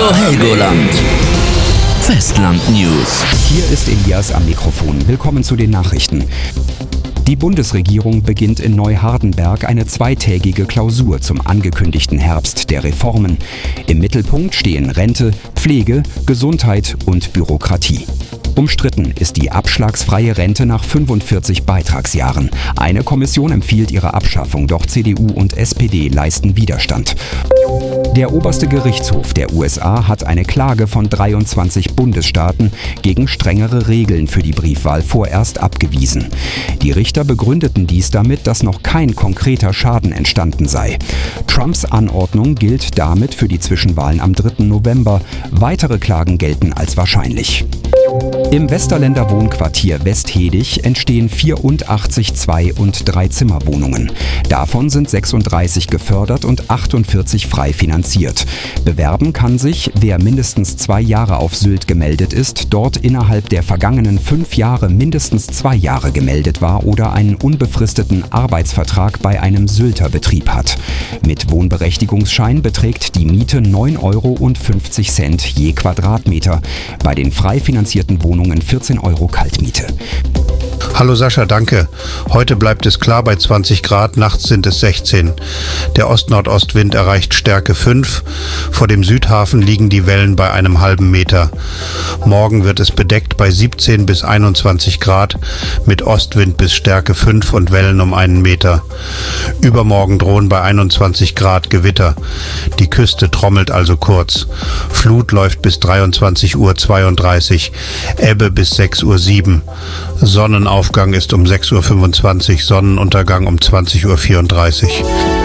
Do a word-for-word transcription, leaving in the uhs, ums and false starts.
Radio Helgoland. Festland News. Hier ist Elias am Mikrofon. Willkommen zu den Nachrichten. Die Bundesregierung beginnt in Neuhardenberg eine zweitägige Klausur zum angekündigten Herbst der Reformen. Im Mittelpunkt stehen Rente, Pflege, Gesundheit und Bürokratie. Umstritten ist die abschlagsfreie Rente nach fünfundvierzig Beitragsjahren. Eine Kommission empfiehlt ihre Abschaffung, doch C D U und S P D leisten Widerstand. Der oberste Gerichtshof der U S A hat eine Klage von dreiundzwanzig Bundesstaaten gegen strengere Regeln für die Briefwahl vorerst abgewiesen. Die Richter begründeten dies damit, dass noch kein konkreter Schaden entstanden sei. Trumps Anordnung gilt damit für die Zwischenwahlen am dritten November. Weitere Klagen gelten als wahrscheinlich. Im Westerländer Wohnquartier Westhedig entstehen vierundachtzig Zwei- und Dreizimmerwohnungen. Davon sind sechsunddreißig gefördert und achtundvierzig frei finanziert. Bewerben kann sich, wer mindestens zwei Jahre auf Sylt gemeldet ist, dort innerhalb der vergangenen fünf Jahre mindestens zwei Jahre gemeldet war oder einen unbefristeten Arbeitsvertrag bei einem Sylter Betrieb hat. Mit Wohnberechtigungsschein beträgt die Miete neun Euro fünfzig je Quadratmeter. Bei den frei finanzierten Wohnungen vierzehn Euro Kaltmiete. Hallo Sascha, danke. Heute bleibt es klar bei zwanzig Grad, nachts sind es sechzehn. Der Ost-Nordostwind erreicht Stärke fünf. Vor dem Südhafen liegen die Wellen bei einem halben Meter. Morgen wird es bedeckt bei siebzehn bis einundzwanzig Grad mit Ostwind bis Stärke fünf und Wellen um einen Meter. Übermorgen drohen bei einundzwanzig Grad Gewitter. Die Küste trommelt also kurz. Flut läuft bis dreiundzwanzig Uhr zweiunddreißig, Ebbe bis sechs Uhr sieben. Sonnenaufgang ist um sechs Uhr fünfundzwanzig, Sonnenuntergang um zwanzig Uhr vierunddreißig.